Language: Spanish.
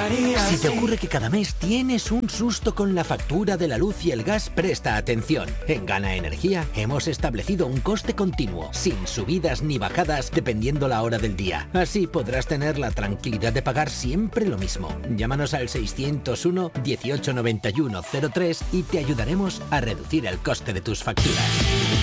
Si te ocurre que cada mes tienes un susto con la factura de la luz y el gas, presta atención. En Gana Energía hemos establecido un coste continuo, sin subidas ni bajadas dependiendo la hora del día. Así podrás tener la tranquilidad de pagar siempre lo mismo. Llámanos al 601 18 91 03 y te ayudaremos a reducir el coste de tus facturas.